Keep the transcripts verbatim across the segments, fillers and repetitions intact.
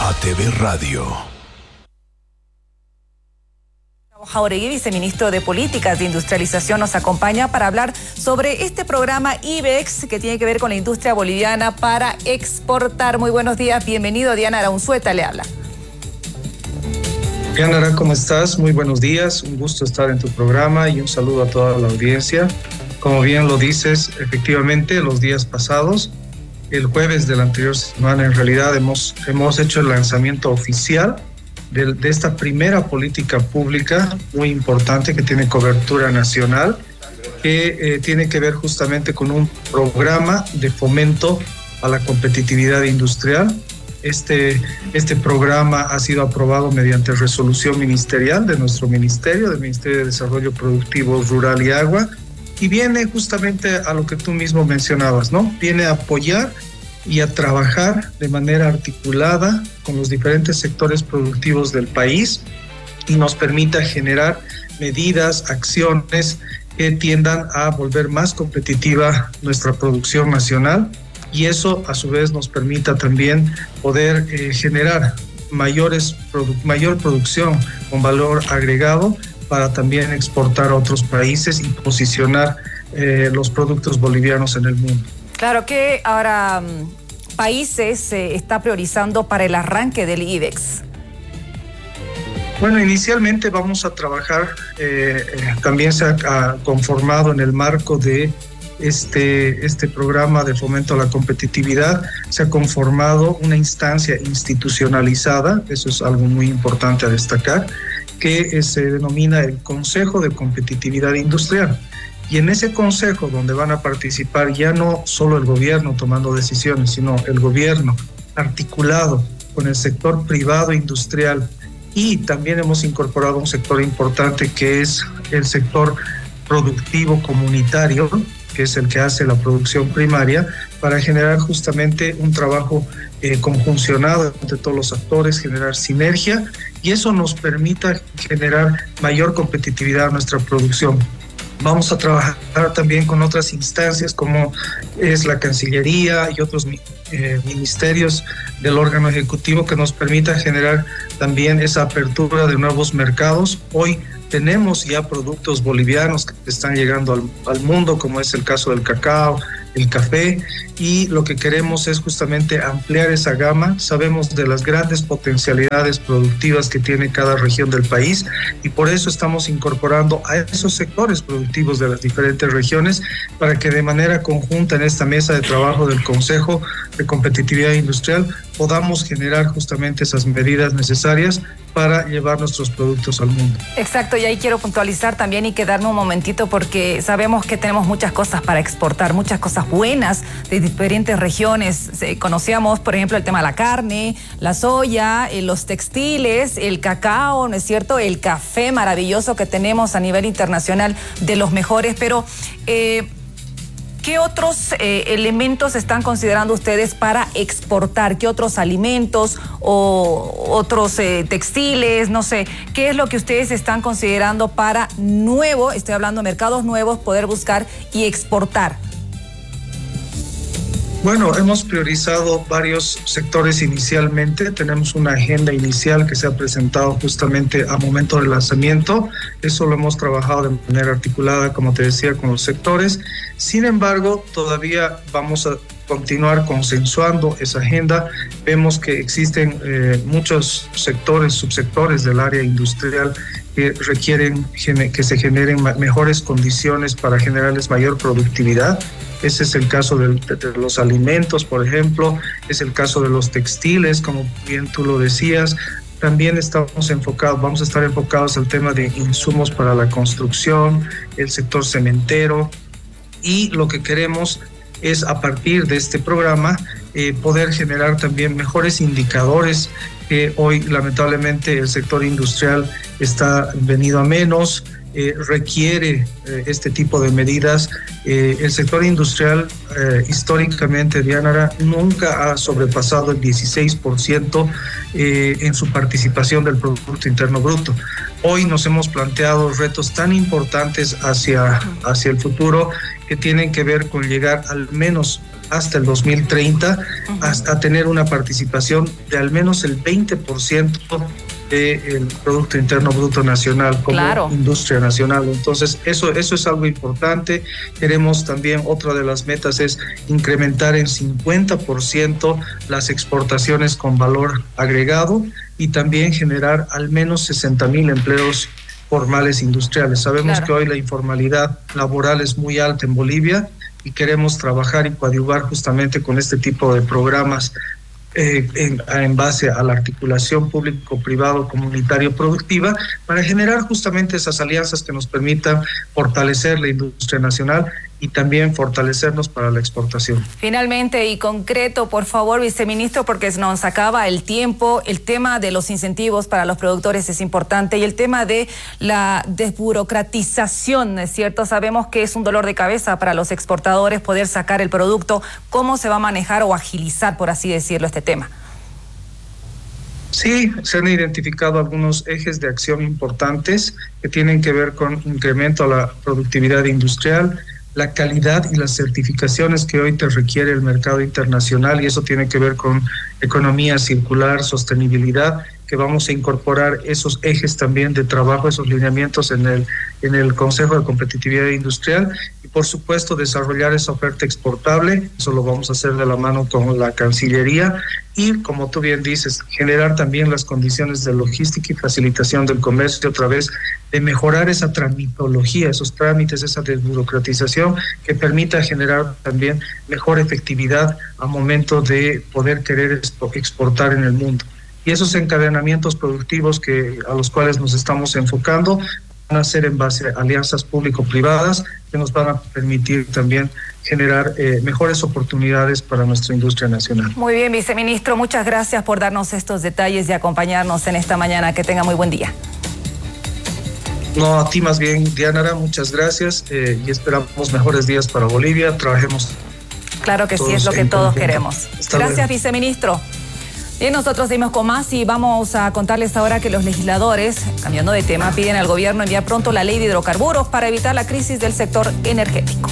A T V Radio. Jauregui, viceministro de Políticas de Industrialización, nos acompaña para hablar sobre este programa IBEX que tiene que ver con la industria boliviana para exportar. Muy buenos días, bienvenido. Diana Araunzueta le habla. Diana, ¿cómo estás? Muy buenos días, un gusto estar en tu programa y un saludo a toda la audiencia. Como bien lo dices, efectivamente, los días pasados, el jueves de la anterior semana, en realidad hemos, hemos hecho el lanzamiento oficial de, de esta primera política pública muy importante que tiene cobertura nacional, que eh, tiene que ver justamente con un programa de fomento a la competitividad industrial. Este, este programa ha sido aprobado mediante resolución ministerial de nuestro ministerio, del Ministerio de Desarrollo Productivo Rural y Agua, y viene justamente a lo que tú mismo mencionabas, ¿no? Viene a apoyar y a trabajar de manera articulada con los diferentes sectores productivos del país y nos permita generar medidas, acciones que tiendan a volver más competitiva nuestra producción nacional, y eso a su vez nos permita también poder eh, generar mayores produ- mayor producción con valor agregado para también exportar a otros países y posicionar eh, los productos bolivianos en el mundo. Claro que ahora países se eh, está priorizando para el arranque del IBEX. Bueno, inicialmente vamos a trabajar, eh, eh, también se ha, ha conformado en el marco de este, este programa de fomento a la competitividad, se ha conformado una instancia institucionalizada, eso es algo muy importante a destacar, que se denomina el Consejo de Competitividad Industrial. Y en ese consejo, donde van a participar ya no solo el gobierno tomando decisiones, sino el gobierno articulado con el sector privado industrial, y también hemos incorporado un sector importante que es el sector productivo comunitario, que es el que hace la producción primaria, para generar justamente un trabajo eh, conjuncionado entre todos los actores, generar sinergia, y eso nos permita generar mayor competitividad a nuestra producción. Vamos a trabajar también con otras instancias como es la Cancillería y otros eh, ministerios del órgano ejecutivo que nos permita generar también esa apertura de nuevos mercados. Hoy tenemos ya productos bolivianos que están llegando al, al mundo, como es el caso del cacao, el café, y lo que queremos es justamente ampliar esa gama. Sabemos de las grandes potencialidades productivas que tiene cada región del país y por eso estamos incorporando a esos sectores productivos de las diferentes regiones para que de manera conjunta en esta mesa de trabajo del Consejo de Competitividad Industrial podamos generar justamente esas medidas necesarias para llevar nuestros productos al mundo. Exacto, y ahí quiero puntualizar también y quedarme un momentito porque sabemos que tenemos muchas cosas para exportar, muchas cosas buenas de diferentes regiones. Conocíamos, por ejemplo, el tema de la carne, la soya, los textiles, el cacao, ¿no es cierto? El café maravilloso que tenemos a nivel internacional, de los mejores, pero eh, ¿qué otros eh, elementos están considerando ustedes para exportar? ¿Qué otros alimentos o otros eh, textiles? No sé, ¿qué es lo que ustedes están considerando para nuevo, estoy hablando de mercados nuevos, poder buscar y exportar? Bueno, hemos priorizado varios sectores inicialmente. Tenemos una agenda inicial que se ha presentado justamente a momento del lanzamiento. Eso lo hemos trabajado de manera articulada, como te decía, con los sectores. Sin embargo, todavía vamos a continuar consensuando esa agenda. Vemos que existen eh, muchos sectores, subsectores del área industrial que requieren que se generen mejores condiciones para generarles mayor productividad. Ese es el caso de, de, de los alimentos, por ejemplo, es el caso de los textiles, como bien tú lo decías. También estamos enfocados, vamos a estar enfocados al tema de insumos para la construcción, el sector cementero, y lo que queremos es, a partir de este programa, eh, poder generar también mejores indicadores que hoy lamentablemente el sector industrial está venido a menos. Eh, requiere eh, este tipo de medidas. Eh, el sector industrial eh, históricamente, Diana, nunca ha sobrepasado el dieciséis por ciento eh, en su participación del Producto Interno Bruto. Hoy nos hemos planteado retos tan importantes hacia, hacia el futuro que tienen que ver con llegar al menos hasta el dos mil treinta uh-huh. hasta tener una participación de al menos el veinte por ciento del Producto Interno Bruto Nacional como claro. industria nacional. Entonces, eso, eso es algo importante. Queremos también, otra de las metas es incrementar en cincuenta por ciento las exportaciones con valor agregado y también generar al menos sesenta mil empleos formales industriales. Sabemos claro. que hoy la informalidad laboral es muy alta en Bolivia y queremos trabajar y coadyuvar justamente con este tipo de programas eh, en, en base a la articulación público-privado comunitario productiva para generar justamente esas alianzas que nos permitan fortalecer la industria nacional y también fortalecernos para la exportación. Finalmente y concreto, por favor, viceministro, porque nos acaba el tiempo, el tema de los incentivos para los productores es importante y el tema de la desburocratización, ¿no es cierto? Sabemos que es un dolor de cabeza para los exportadores poder sacar el producto. ¿Cómo se va a manejar o agilizar, por así decirlo, este tema? Sí, se han identificado algunos ejes de acción importantes que tienen que ver con incremento a la productividad industrial, la calidad y las certificaciones que hoy te requiere el mercado internacional, y eso tiene que ver con economía circular, sostenibilidad, que vamos a incorporar esos ejes también de trabajo, esos lineamientos en el, en el Consejo de Competitividad Industrial, y por supuesto desarrollar esa oferta exportable. Eso lo vamos a hacer de la mano con la Cancillería, y como tú bien dices, generar también las condiciones de logística y facilitación del comercio, otra vez de mejorar esa tramitología, esos trámites, esa desburocratización que permita generar también mejor efectividad a momento de poder querer exportar en el mundo. Y esos encadenamientos productivos que a los cuales nos estamos enfocando van a ser en base a alianzas público-privadas que nos van a permitir también generar eh, mejores oportunidades para nuestra industria nacional. Muy bien, viceministro, muchas gracias por darnos estos detalles y acompañarnos en esta mañana. Que tenga muy buen día. No, a ti más bien, Dianara, muchas gracias eh, y esperamos mejores días para Bolivia. Trabajemos. Claro que sí, es lo que todos queremos. Gracias, viceministro. Bien, nosotros seguimos con más y vamos a contarles ahora que los legisladores, cambiando de tema, piden al gobierno enviar pronto la ley de hidrocarburos para evitar la crisis del sector energético.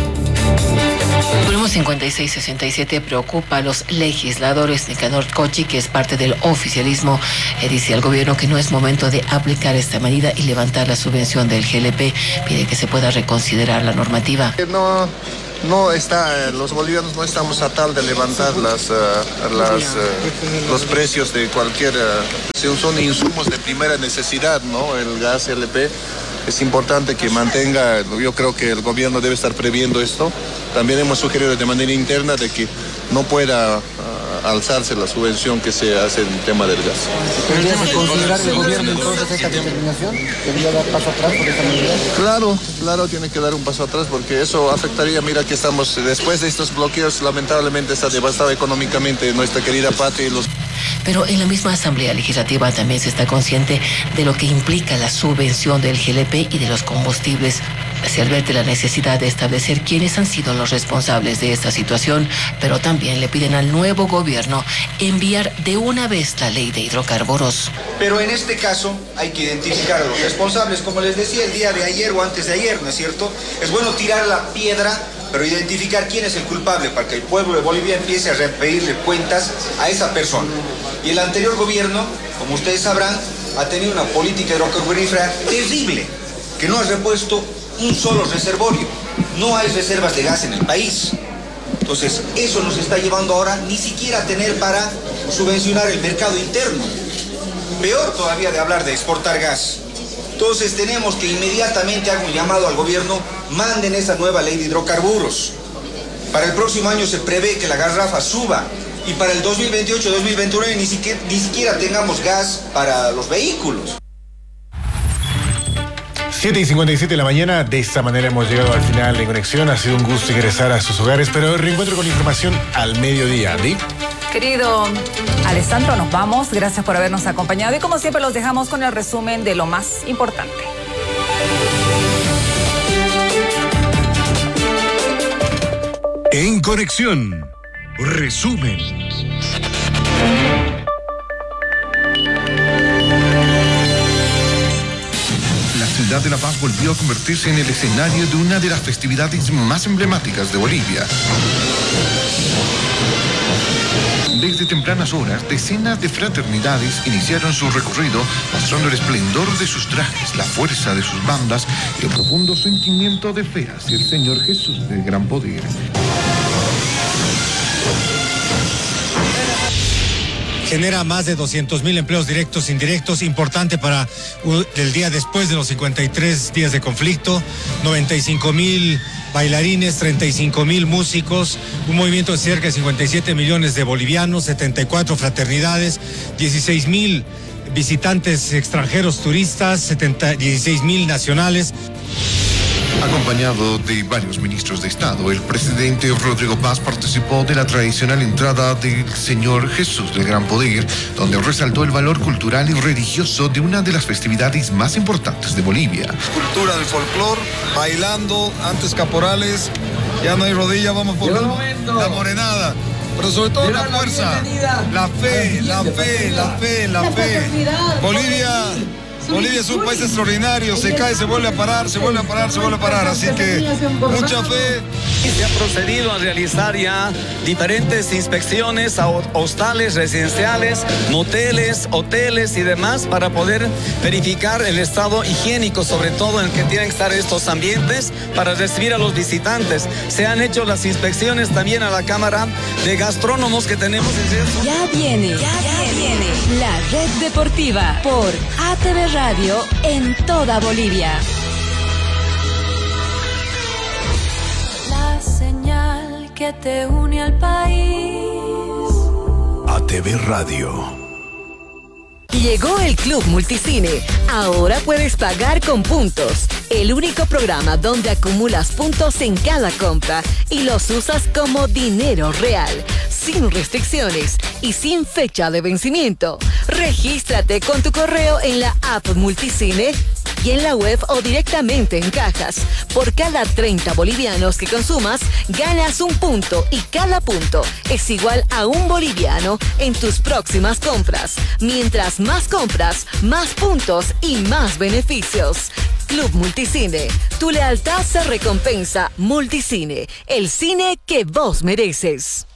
Supremo cincuenta y seis sesenta y siete preocupa a los legisladores. Nicanor Cochi, que es parte del oficialismo, eh, dice al gobierno que no es momento de aplicar esta medida y levantar la subvención del G L P. Pide que se pueda reconsiderar la normativa. No, no está, los bolivianos no estamos a tal de levantar las, uh, las, uh, los precios de cualquier, uh, son insumos de primera necesidad, ¿no? El gas L P. Es importante que mantenga, yo creo que el gobierno debe estar previendo esto. También hemos sugerido de manera interna de que no pueda uh, alzarse la subvención que se hace en el tema del gas. ¿Debería considerar el gobierno entonces esta determinación? ¿Debería dar paso atrás por esta medida? Claro, claro, tiene que dar un paso atrás porque eso afectaría, mira que estamos, después de estos bloqueos, lamentablemente está devastada económicamente nuestra querida patria y los... Pero en la misma Asamblea Legislativa también se está consciente de lo que implica la subvención del G L P y de los combustibles. Se advierte la necesidad de establecer quiénes han sido los responsables de esta situación, pero también le piden al nuevo gobierno enviar de una vez la ley de hidrocarburos. Pero en este caso hay que identificar a los responsables, como les decía el día de ayer o antes de ayer, ¿no es cierto? Es bueno tirar la piedra, pero identificar quién es el culpable para que el pueblo de Bolivia empiece a pedirle cuentas a esa persona. Y el anterior gobierno, como ustedes sabrán, ha tenido una política hidrocarburífera terrible, que no ha repuesto un solo reservorio. No hay reservas de gas en el país. Entonces, eso nos está llevando ahora ni siquiera a tener para subvencionar el mercado interno. Peor todavía de hablar de exportar gas. Entonces, tenemos que inmediatamente hacer un llamado al gobierno, manden esa nueva ley de hidrocarburos. Para el próximo año se prevé que la garrafa suba y para el dos mil veintiocho dos mil veintinueve ni siquiera, ni siquiera tengamos gas para los vehículos. siete y cincuenta y siete de la mañana, de esta manera hemos llegado al final de Conexión. Ha sido un gusto ingresar a sus hogares, pero reencuentro con información al mediodía. ¿Di? Querido Alessandro, nos vamos. Gracias por habernos acompañado y como siempre los dejamos con el resumen de lo más importante. En Conexión, resumen. La Ciudad de La Paz volvió a convertirse en el escenario de una de las festividades más emblemáticas de Bolivia. Desde tempranas horas, decenas de fraternidades iniciaron su recorrido, mostrando el esplendor de sus trajes, la fuerza de sus bandas y el profundo sentimiento de fe hacia el Señor Jesús del Gran Poder. Genera más de doscientos mil empleos directos e indirectos, importante para uh, el día después de los cincuenta y tres días de conflicto, noventa y cinco mil bailarines, treinta y cinco mil músicos, un movimiento de cerca de cincuenta y siete millones de bolivianos, setenta y cuatro fraternidades, dieciséis mil visitantes extranjeros turistas, dieciséis mil nacionales. Acompañado de varios ministros de Estado, el presidente Rodrigo Paz participó de la tradicional entrada del Señor Jesús del Gran Poder, donde resaltó el valor cultural y religioso de una de las festividades más importantes de Bolivia. Cultura del folclor, bailando, antes caporales, ya no hay rodilla, vamos por la morenada. Pero sobre todo la fuerza, la fe, la fe, la fe, la fe. Bolivia... Bolivia es un país extraordinario, se cae, se vuelve a parar, se vuelve a parar, se vuelve a parar, así que mucha fe. Se ha procedido a realizar ya diferentes inspecciones a hostales residenciales, moteles, hoteles y demás para poder verificar el estado higiénico, sobre todo en el que tienen que estar estos ambientes para recibir a los visitantes. Se han hecho las inspecciones también a la Cámara de Gastrónomos que tenemos en Cierzo. Ya viene, ya, ya viene la Red Deportiva por A T V Radio en toda Bolivia. La señal que te une al país. A T V Radio. Llegó el Club Multicine. Ahora puedes pagar con puntos. El único programa donde acumulas puntos en cada compra y los usas como dinero real, sin restricciones y sin fecha de vencimiento. Regístrate con tu correo en la app Multicine y en la web o directamente en cajas. Por cada treinta bolivianos que consumas, ganas un punto y cada punto es igual a un boliviano en tus próximas compras. Mientras más compras, más puntos y más beneficios. Club Multicine. Tu lealtad se recompensa. Multicine, el cine que vos mereces.